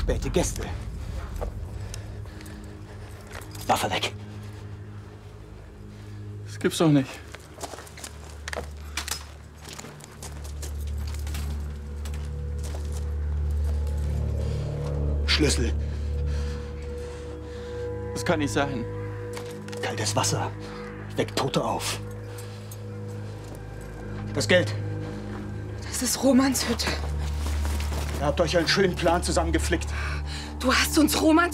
Späte Gäste. Waffe weg. Das gibt's doch nicht. Schlüssel. Das kann nicht sein. Kaltes Wasser. Weckt Tote auf. Das Geld. Das ist Romans Hütte. Ihr habt euch einen schönen Plan zusammengeflickt. Du hast uns Romans